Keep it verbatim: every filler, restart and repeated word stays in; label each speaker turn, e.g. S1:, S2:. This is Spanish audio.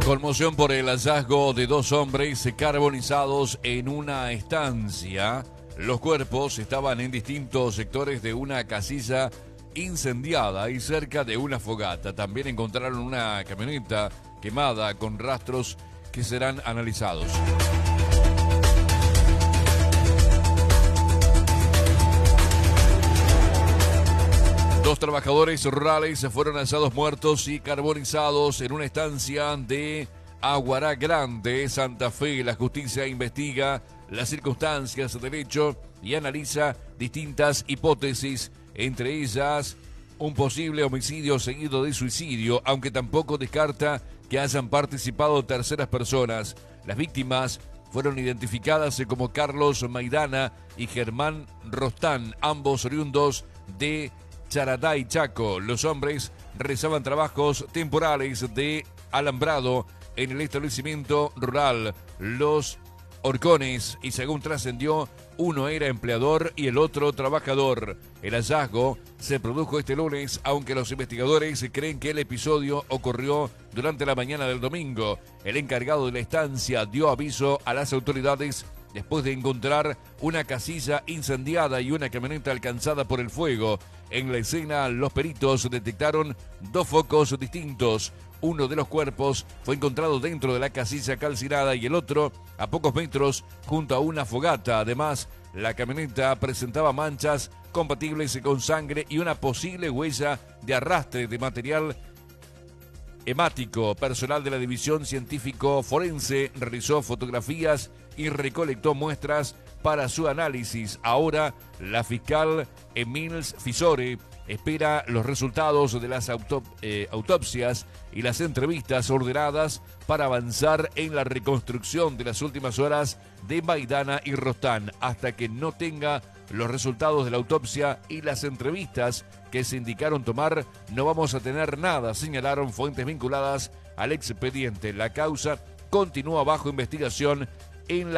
S1: Conmoción por el hallazgo de dos hombres carbonizados en una estancia. Los cuerpos estaban en distintos sectores de una casilla incendiada y cerca de una fogata. También encontraron una camioneta quemada con rastros que serán analizados. Dos trabajadores rurales fueron hallados muertos y carbonizados en una estancia de Aguará Grande, Santa Fe. La justicia investiga las circunstancias del hecho y analiza distintas hipótesis, entre ellas un posible homicidio seguido de suicidio, aunque tampoco descarta que hayan participado terceras personas. Las víctimas fueron identificadas como Carlos Maidana y Germán Rostán, ambos oriundos de Charatay, Chaco. Los hombres realizaban trabajos temporales de alambrado en el establecimiento rural Los Horcones y, según trascendió, uno era empleador y el otro trabajador. El hallazgo se produjo este lunes, aunque los investigadores creen que el episodio ocurrió durante la mañana del domingo. El encargado de la estancia dio aviso a las autoridades después de encontrar una casilla incendiada y una camioneta alcanzada por el fuego. En la escena, los peritos detectaron dos focos distintos. Uno de los cuerpos fue encontrado dentro de la casilla calcinada y el otro a pocos metros junto a una fogata. Además, la camioneta presentaba manchas compatibles con sangre y una posible huella de arrastre de material hemático. Personal de la División Científico Forense realizó fotografías y recolectó muestras para su análisis. Ahora, la fiscal Emils Fisore espera los resultados de las autop- eh, autopsias y las entrevistas ordenadas para avanzar en la reconstrucción de las últimas horas de Maidana y Rostán. Hasta que no tenga los resultados de la autopsia y las entrevistas que se indicaron tomar, no vamos a tener nada, señalaron fuentes vinculadas al expediente. La causa continúa bajo investigación en la